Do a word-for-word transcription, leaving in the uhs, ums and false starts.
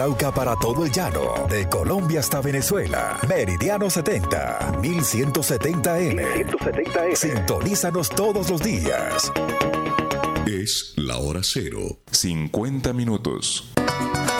Arauca para todo el llano, de Colombia hasta Venezuela. Meridiano setenta, mil ciento setenta eme. Sintonízanos todos los días. Es la hora cero, cincuenta minutos.